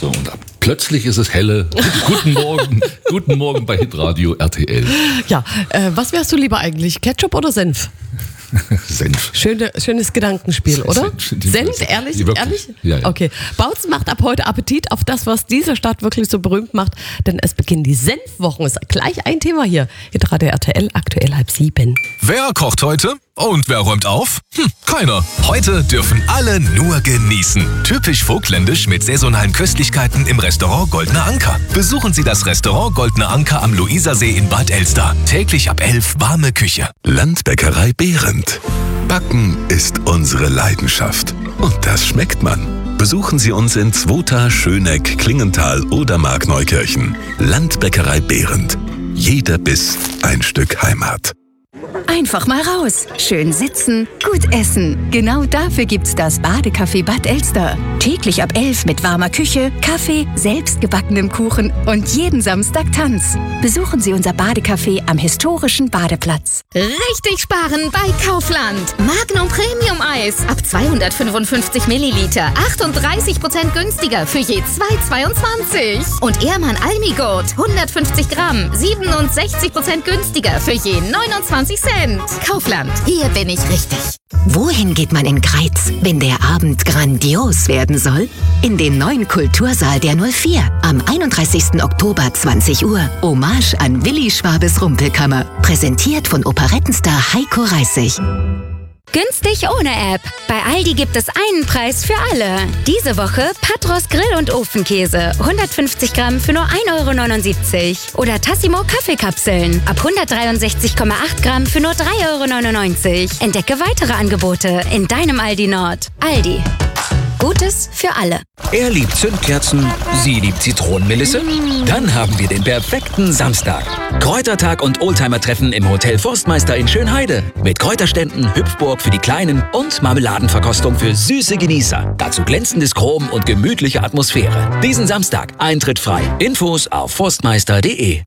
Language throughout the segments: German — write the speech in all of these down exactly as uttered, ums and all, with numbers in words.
So, und ab plötzlich ist es helle. Guten Morgen, guten Morgen bei Hitradio R T L. Ja, äh, was wärst du lieber eigentlich? Ketchup oder Senf? Senf. Schöne, schönes Gedankenspiel, oder? Senf, Senf, ehrlich? Ja, wirklich. Ehrlich? Ja, ja. Okay. Bautzen macht ab heute Appetit auf das, was diese Stadt wirklich so berühmt macht, denn es beginnen die Senfwochen. Ist gleich ein Thema hier. Hitradio R T L, aktuell halb sieben. Wer kocht heute? Und wer räumt auf? Hm, keiner. Heute dürfen alle nur genießen. Typisch vogtländisch mit saisonalen Köstlichkeiten im Restaurant Goldener Anker. Besuchen Sie das Restaurant Goldener Anker am Luisersee in Bad Elster. Täglich ab elf warme Küche. Landbäckerei Behrendt. Backen ist unsere Leidenschaft. Und das schmeckt man. Besuchen Sie uns in Zwota, Schöneck, Klingenthal oder Markneukirchen. Landbäckerei Behrendt. Jeder Biss ein Stück Heimat. Einfach mal raus. Schön sitzen, gut essen. Genau dafür gibt's das Badecafé Bad Elster. Täglich ab elf mit warmer Küche, Kaffee, selbstgebackenem Kuchen und jeden Samstag Tanz. Besuchen Sie unser Badecafé am historischen Badeplatz. Richtig sparen bei Kaufland. Magnum Premium Eis ab zweihundertfünfundfünfzig Milliliter. achtunddreißig Prozent günstiger für je zwei Euro zweiundzwanzig. Und Ehrmann Almigurt hundertfünfzig Gramm. siebenundsechzig Prozent günstiger für je neunundzwanzig Cent. Kaufland, hier bin ich richtig. Wohin geht man in Greiz, wenn der Abend grandios werden soll? In den neuen Kultursaal der null vier. Am einunddreißigsten Oktober zwanzig Uhr. Hommage an Willi Schwabes Rumpelkammer. Präsentiert von Operettenstar Heiko Reissig. Günstig ohne App. Bei Aldi gibt es einen Preis für alle. Diese Woche Patros Grill- und Ofenkäse. hundertfünfzig Gramm für nur ein Euro neunundsiebzig. Oder Tassimo Kaffeekapseln. Ab hundertdreiundsechzig Komma acht Gramm für nur drei Euro neunundneunzig. Entdecke weitere Angebote in deinem Aldi Nord. Aldi. Gutes für alle. Er liebt Zündkerzen, sie liebt Zitronenmelisse. Dann haben wir den perfekten Samstag. Kräutertag und Oldtimer-Treffen im Hotel Forstmeister in Schönheide. Mit Kräuterständen, Hüpfburg für die Kleinen und Marmeladenverkostung für süße Genießer. Dazu glänzendes Chrom und gemütliche Atmosphäre. Diesen Samstag Eintritt frei. Infos auf forstmeister punkt de.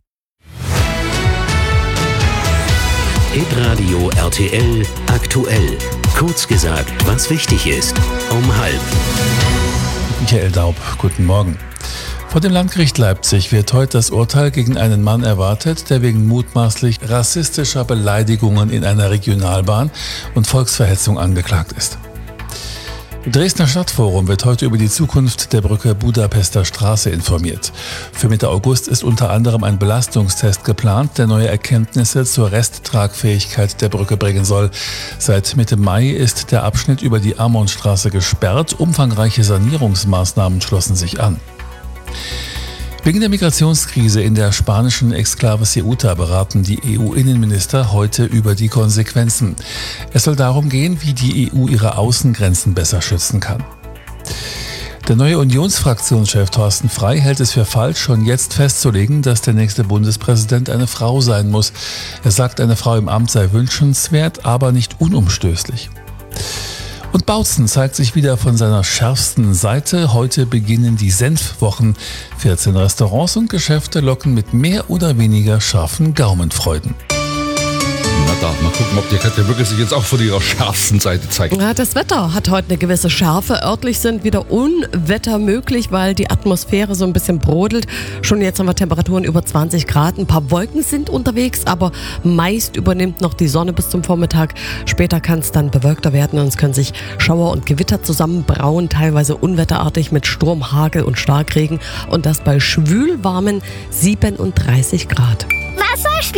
Hitradio R T L aktuell. Kurz gesagt, was wichtig ist. Um halb. Michael Daub, guten Morgen. Vor dem Landgericht Leipzig wird heute das Urteil gegen einen Mann erwartet, der wegen mutmaßlich rassistischer Beleidigungen in einer Regionalbahn und Volksverhetzung angeklagt ist. Im Dresdner Stadtforum wird heute über die Zukunft der Brücke Budapester Straße informiert. Für Mitte August ist unter anderem ein Belastungstest geplant, der neue Erkenntnisse zur Resttragfähigkeit der Brücke bringen soll. Seit Mitte Mai ist der Abschnitt über die Ammonstraße gesperrt. Umfangreiche Sanierungsmaßnahmen schlossen sich an. Wegen der Migrationskrise in der spanischen Exklave Ceuta beraten die E U-Innenminister heute über die Konsequenzen. Es soll darum gehen, wie die E U ihre Außengrenzen besser schützen kann. Der neue Unionsfraktionschef Thorsten Frey hält es für falsch, schon jetzt festzulegen, dass der nächste Bundespräsident eine Frau sein muss. Er sagt, eine Frau im Amt sei wünschenswert, aber nicht unumstößlich. Und Bautzen zeigt sich wieder von seiner schärfsten Seite. Heute beginnen die Senfwochen. vierzehn Restaurants und Geschäfte locken mit mehr oder weniger scharfen Gaumenfreuden. Na da, mal gucken, ob die Katja wirklich sich jetzt auch von ihrer schärfsten Seite zeigt. Ja, das Wetter hat heute eine gewisse Schärfe. Örtlich sind wieder Unwetter möglich, weil die Atmosphäre so ein bisschen brodelt. Schon jetzt haben wir Temperaturen über zwanzig Grad. Ein paar Wolken sind unterwegs, aber meist übernimmt noch die Sonne bis zum Vormittag. Später kann es dann bewölkter werden und es können sich Schauer und Gewitter zusammenbrauen, teilweise unwetterartig mit Sturm, Hagel und Starkregen. Und das bei schwülwarmen siebenunddreißig Grad.